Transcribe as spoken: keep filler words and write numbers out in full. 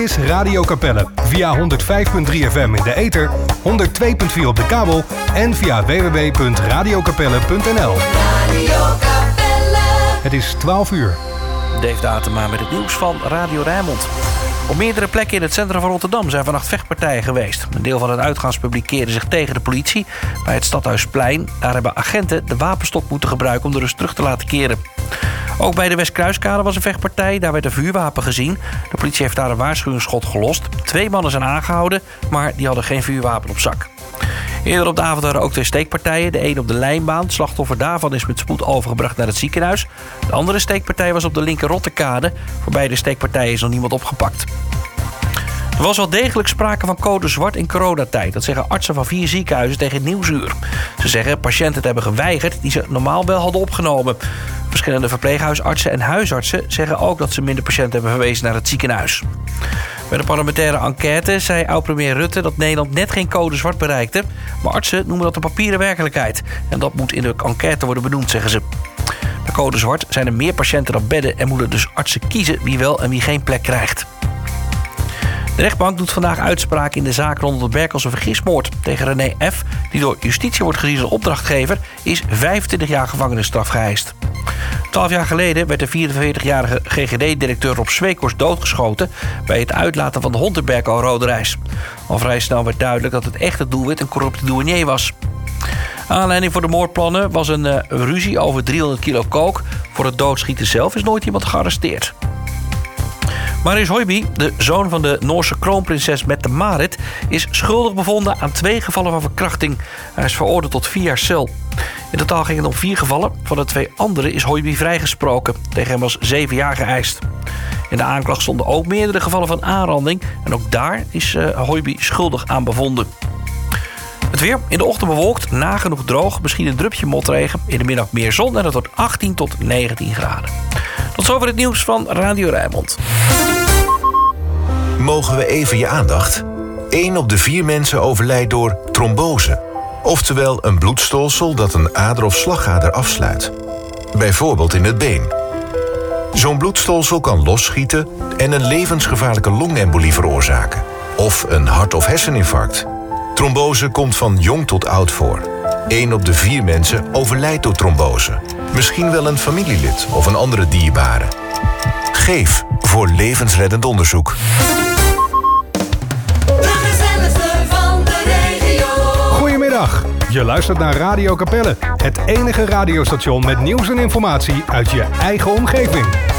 is Radio Capelle. Via honderd vijf komma drie F M in de ether, honderd twee komma vier op de kabel en via w w w punt radio capelle punt n l. Radio Capelle. Het is twaalf uur. Dave Datema met het nieuws van Radio Rijnmond. Op meerdere plekken in het centrum van Rotterdam zijn vannacht vechtpartijen geweest. Een deel van het uitgaanspubliek keerde zich tegen de politie bij het Stadhuisplein. Daar hebben agenten de wapenstok moeten gebruiken om de rust terug te laten keren. Ook bij de Westkruiskade was een vechtpartij. Daar werd een vuurwapen gezien. De politie heeft daar een waarschuwingsschot gelost. Twee mannen zijn aangehouden, maar die hadden geen vuurwapen op zak. Eerder op de avond waren ook twee steekpartijen. De een op de lijnbaan. Het slachtoffer daarvan is met spoed overgebracht naar het ziekenhuis. De andere steekpartij was op de linker Rotterkade. Voor beide steekpartijen is nog niemand opgepakt. Er was wel degelijk sprake van code zwart in coronatijd. Dat zeggen artsen van vier ziekenhuizen tegen Nieuwsuur. Ze zeggen patiënten het hebben geweigerd die ze normaal wel hadden opgenomen. Verschillende verpleeghuisartsen en huisartsen zeggen ook dat ze minder patiënten hebben verwezen naar het ziekenhuis. Bij de parlementaire enquête zei oud-premier Rutte dat Nederland net geen code zwart bereikte. Maar artsen noemen dat een papieren werkelijkheid. En dat moet in de enquête worden benoemd, zeggen ze. Bij code zwart zijn er meer patiënten dan bedden en moeten dus artsen kiezen wie wel en wie geen plek krijgt. De rechtbank doet vandaag uitspraak in de zaak rond de Berkelse vergismoord. Tegen René F., die door justitie wordt gezien als opdrachtgever, is vijfentwintig jaar gevangenisstraf geëist. Twaalf jaar geleden werd de vierenveertigjarige G G D-directeur Rob Sweekhorst doodgeschoten bij het uitlaten van de hond in Berkel Rode Reis. Al vrij snel werd duidelijk dat het echte doelwit een corrupte douanier was. Aanleiding voor de moordplannen was een uh, ruzie over driehonderd kilo kook. Voor het doodschieten zelf is nooit iemand gearresteerd. Marius Høiby, de zoon van de Noorse kroonprinses Mette-Marit, is schuldig bevonden aan twee gevallen van verkrachting. Hij is veroordeeld tot vier jaar cel. In totaal ging het om vier gevallen. Van de twee anderen is Høiby vrijgesproken. Tegen hem was zeven jaar geëist. In de aanklacht stonden ook meerdere gevallen van aanranding. En ook daar is uh, Høiby schuldig aan bevonden. Het weer in de ochtend bewolkt, nagenoeg droog. Misschien een drupje motregen. In de middag meer zon en het wordt achttien tot negentien graden. Tot zover het nieuws van Radio Rijnmond. Mogen we even je aandacht? Eén op de vier mensen overlijdt door trombose. Oftewel een bloedstolsel dat een ader of slagader afsluit. Bijvoorbeeld in het been. Zo'n bloedstolsel kan losschieten en een levensgevaarlijke longembolie veroorzaken. Of een hart- of herseninfarct. Trombose komt van jong tot oud voor. Eén op de vier mensen overlijdt door trombose. Misschien wel een familielid of een andere dierbare. Geef voor levensreddend onderzoek. De gezelligste van de regio. Goedemiddag. Je luistert naar Radio Capelle. Het enige radiostation met nieuws en informatie uit je eigen omgeving.